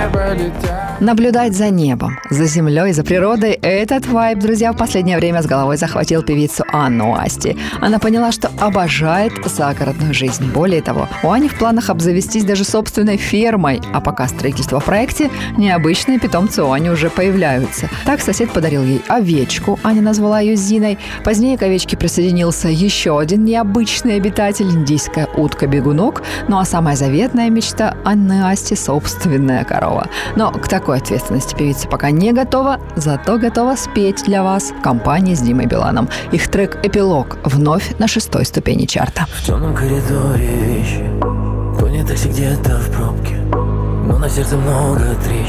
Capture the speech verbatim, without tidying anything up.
небо летят. Наблюдать за небом, за землей, за природой – этот вайб, друзья, в последнее время с головой захватил певицу Анну Асти. Она поняла, что обожает загородную жизнь. Более того, у Ани в планах обзавестись даже собственной фермой, а пока строительство в проекте, необычные питомцы у Ани уже появляются. Так сосед подарил ей овечку, Аня назвала ее Зиной. Позднее к овечке присоединился еще один необычный обитатель – индийская утка-бегунок. Ну а самая заветная мечта Анны Асти – собственная корова. Но к такой ответственности певица пока не готова, зато готова спеть для вас в компании с Димой Биланом. Их трек «Эпилог» вновь на шестой ступени чарта. В темном коридоре вещи, тонет такси где-то в пробке, но на сердце много трещин.